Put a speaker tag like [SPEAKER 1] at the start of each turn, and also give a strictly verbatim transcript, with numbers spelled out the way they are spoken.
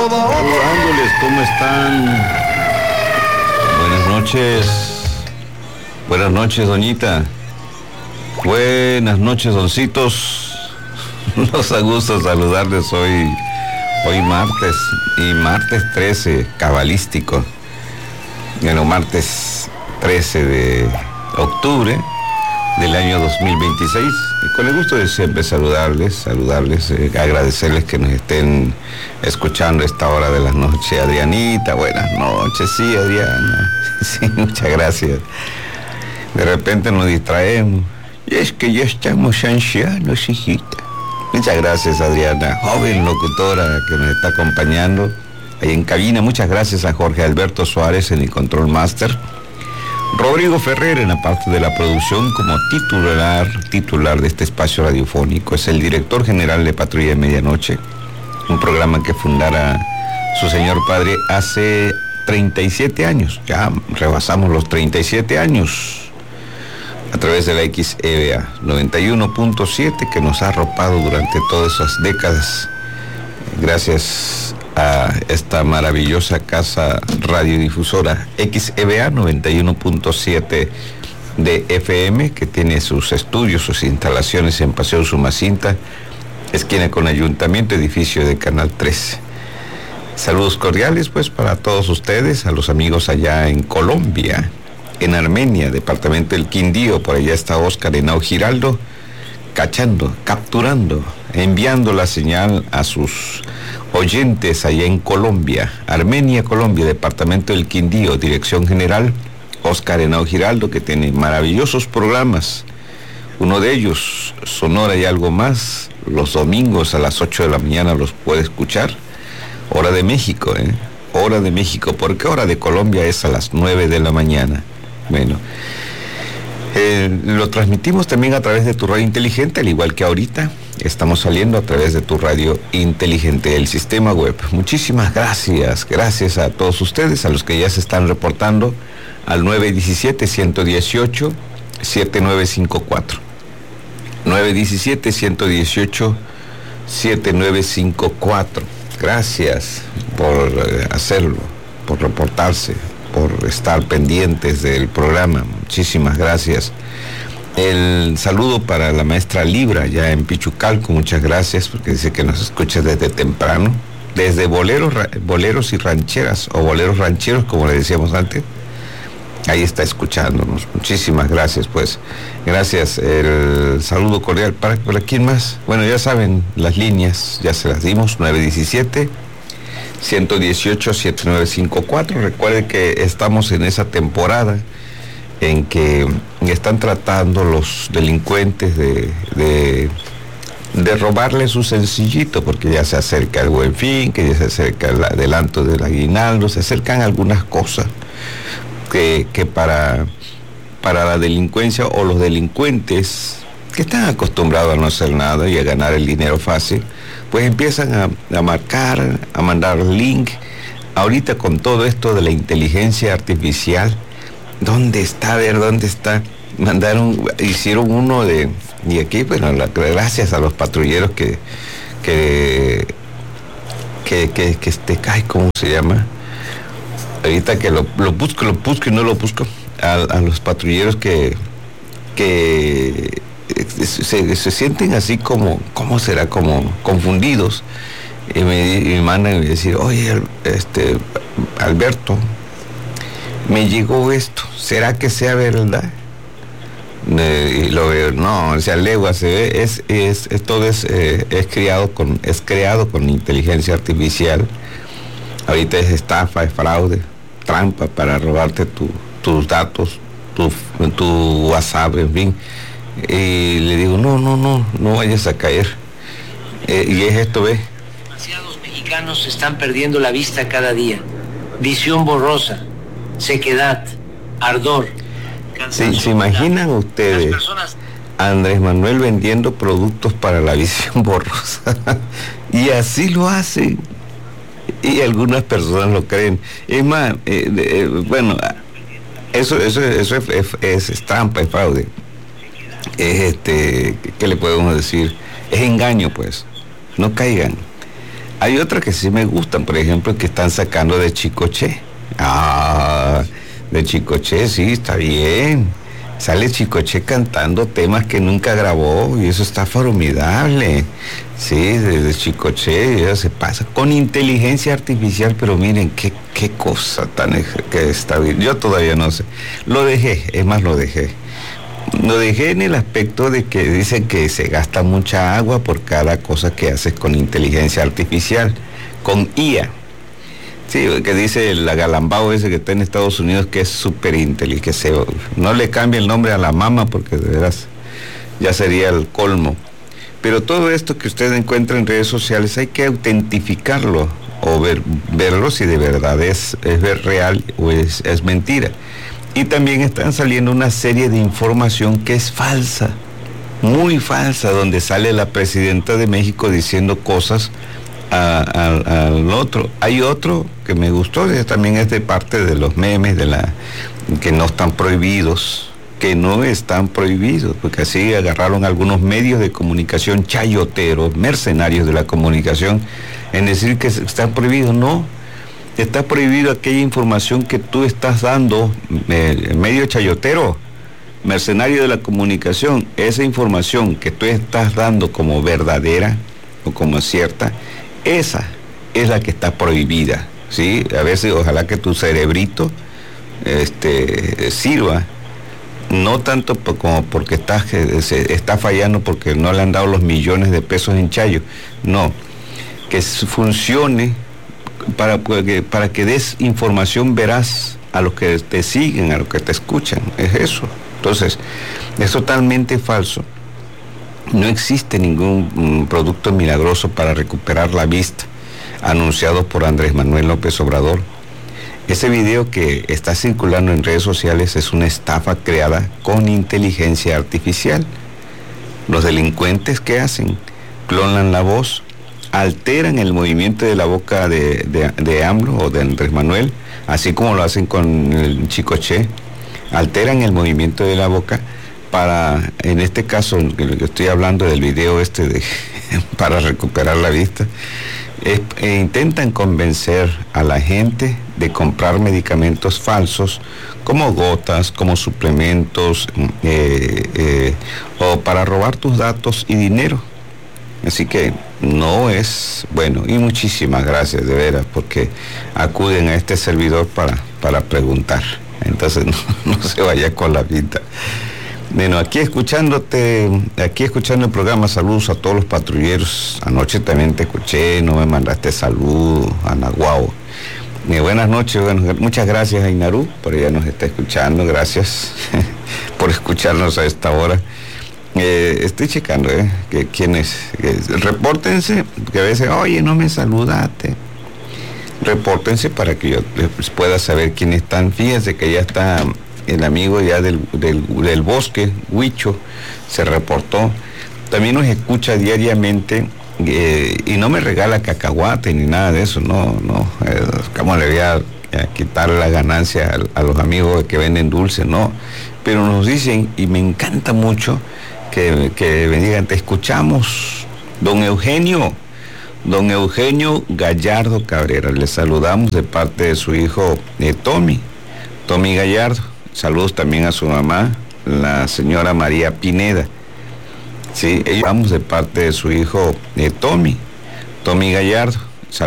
[SPEAKER 1] Saludándoles, ¿cómo están? Buenas noches. Buenas noches, doñita. Buenas noches, doncitos. Nos da gusto saludarles hoy, hoy martes, y martes trece, cabalístico. Bueno, martes trece de octubre del año dos mil veintiséis. Y con el gusto de siempre saludarles, saludarles, eh, agradecerles que nos estén escuchando a esta hora de la noche. Adrianita, buenas noches. Sí, Adriana. Sí, muchas gracias. De repente nos distraemos. Y es que ya estamos ancianos, hijita. Muchas gracias, Adriana, joven locutora que nos está acompañando ahí en cabina. Muchas gracias a Jorge Alberto Suárez en el Control Master. Rodrigo Ferrer en la parte de la producción como titular, titular de este espacio radiofónico. Es el director general de Patrulla de Medianoche, un programa que fundara su señor padre hace treinta y siete años. Ya rebasamos los treinta y siete años a través de la X E V A noventa y uno punto siete que nos ha arropado durante todas esas décadas. Gracias a esta maravillosa casa radiodifusora X E V A noventa y uno punto siete de F M, que tiene sus estudios, sus instalaciones en Paseo Sumacinta, esquina con Ayuntamiento, edificio de Canal trece. Saludos cordiales pues para todos ustedes, a los amigos allá en Colombia, en Armenia, departamento del Quindío. Por allá está Oscar Henao Giraldo, cachando, capturando, enviando la señal a sus oyentes allá en Colombia, Armenia, Colombia, departamento del Quindío, dirección general Oscar Henao Giraldo, que tiene maravillosos programas. Uno de ellos, Sonora y algo más, los domingos a las ocho de la mañana los puede escuchar. Hora de México, ¿eh? Hora de México, porque hora de Colombia es a las nueve de la mañana. Bueno, eh, lo transmitimos también a través de tu radio inteligente, al igual que ahorita estamos saliendo a través de tu radio inteligente, el sistema web. Muchísimas gracias, gracias a todos ustedes, a los que ya se están reportando al nueve uno siete, uno uno ocho, siete nueve cinco cuatro. nueve uno siete, uno uno ocho, siete nueve cinco cuatro. Gracias por hacerlo, por reportarse, por estar pendientes del programa. Muchísimas gracias. El saludo para la maestra Libra, ya en Pichucalco, muchas gracias, porque dice que nos escucha desde temprano, desde boleros, boleros y rancheras, o boleros rancheros, como le decíamos antes. Ahí está escuchándonos. Muchísimas gracias, pues. Gracias. El saludo cordial. ¿Para, para quién más? Bueno, ya saben, las líneas ya se las dimos. nueve uno siete, uno uno ocho, siete nueve cinco cuatro. Recuerden que estamos en esa temporada en que están tratando los delincuentes de, de, de robarle su sencillito, porque ya se acerca el Buen Fin, que ya se acerca el adelanto del aguinaldo, se acercan algunas cosas que, que para, para la delincuencia o los delincuentes que están acostumbrados a no hacer nada y a ganar el dinero fácil, pues empiezan a, a marcar, a mandar link. Ahorita con todo esto de la inteligencia artificial, ¿dónde está? A ver, ¿dónde está? Mandaron, hicieron uno de, y aquí, bueno, la, gracias a los patrulleros que, que, que, que, que este, ay, ¿cómo se llama? Ahorita que lo, lo busco, lo busco y no lo busco, a, a los patrulleros que, que se, se sienten así como, ¿cómo será? Como confundidos, y me, y me mandan a decir, oye, este, Alberto, me llegó esto, ¿será que sea verdad? Eh, y lo veo, no, o sea, legua se ve, es, es, es todo es, eh, es creado con, es creado con inteligencia artificial. Ahorita es estafa, es fraude, trampa para robarte tu, tus datos, tu, tu WhatsApp, en fin. Y le digo, no, no, no, no vayas a caer. Eh, y es esto, ¿ves?
[SPEAKER 2] Demasiados mexicanos están perdiendo la vista cada día. Visión borrosa, sequedad, ardor.
[SPEAKER 1] Sí, ¿se imaginan ustedes a Andrés Manuel vendiendo productos para la visión borrosa? Y así lo hacen. Y algunas personas lo creen. Es más, eh, eh, bueno, eso, eso, eso es, es, es trampa, es fraude. Es este, ¿qué le podemos decir? Es engaño, pues. No caigan. Hay otras que sí me gustan, por ejemplo, que están sacando de Chicoche. Ah, de Chicoche, sí, está bien. Sale Chicoche cantando temas que nunca grabó y eso está formidable. Sí, desde Chicoche ya se pasa con inteligencia artificial, pero miren qué, qué cosa tan que está bien. Yo todavía no sé. Lo dejé, es más, lo dejé. Lo dejé en el aspecto de que dicen que se gasta mucha agua por cada cosa que haces con inteligencia artificial, con I A. Sí, que dice el agalambao ese que está en Estados Unidos que es súper inteligente, que se, no le cambie el nombre a la mama porque de veras ya sería el colmo. Pero todo esto que usted encuentra en redes sociales hay que autentificarlo o ver, verlo si de verdad es, es real o es, es mentira. Y también están saliendo una serie de información que es falsa, muy falsa, donde sale la presidenta de México diciendo cosas A, a, al otro. Hay otro que me gustó, también es de parte de los memes, de la que no están prohibidos, que no están prohibidos, porque así agarraron algunos medios de comunicación chayoteros, mercenarios de la comunicación, en decir que están prohibidos. No, está prohibido aquella información que tú estás dando, eh, medio chayotero, mercenario de la comunicación, esa información que tú estás dando como verdadera o como cierta, esa es la que está prohibida, ¿sí? A veces ojalá que tu cerebrito este, sirva, no tanto por, como porque está, se está fallando porque no le han dado los millones de pesos en Chayo, no, que funcione para, para que des información veraz a los que te siguen, a los que te escuchan, es eso. Entonces, es totalmente falso. No existe ningún um, producto milagroso para recuperar la vista anunciado por Andrés Manuel López Obrador. Ese video que está circulando en redes sociales es una estafa creada con inteligencia artificial. Los delincuentes, ¿qué hacen? Clonan la voz, alteran el movimiento de la boca de, de, de AMLO o de Andrés Manuel, así como lo hacen con el Chicoche, alteran el movimiento de la boca para, en este caso, lo que estoy hablando del video este de para recuperar la vista, es, e intentan convencer a la gente de comprar medicamentos falsos, como gotas, como suplementos, eh, eh, o para robar tus datos y dinero. Así que no es bueno, y muchísimas gracias de veras, porque acuden a este servidor para, para preguntar. Entonces no, no se vaya con la pinta. Bueno, aquí escuchándote, aquí escuchando el programa, saludos a todos los patrulleros. Anoche también te escuché, no me mandaste saludos, Anaguao. Eh, buenas noches, bueno, muchas gracias a Inaru, por ella nos está escuchando, gracias por escucharnos a esta hora. Eh, estoy checando, ¿eh? Que quiénes, que, repórtense, que a veces, oye, no me saludaste. Repórtense para que yo pues, pueda saber quiénes están. Fíjense que ya está el amigo ya del, del, del bosque, Huicho, se reportó. También nos escucha diariamente eh, y no me regala cacahuate ni nada de eso, no, no. Eh, ¿Cómo le voy a, a quitar la ganancia a, a los amigos que venden dulce? No. Pero nos dicen, y me encanta mucho, que, que me digan, te escuchamos, don Eugenio. Don Eugenio Gallardo Cabrera, le saludamos de parte de su hijo eh, Tommy, Tommy Gallardo. Saludos también a su mamá, la señora María Pineda. Sí, ellos vamos de parte de su hijo eh, Tommy, Tommy Gallardo.